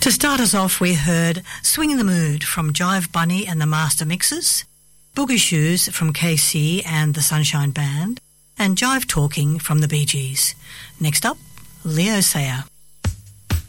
To start us off, we heard Swing the Mood from Jive Bunny and the Master Mixers, Boogie Shoes from KC and the Sunshine Band, and Jive Talking from the Bee Gees. Next up, Leo Sayer.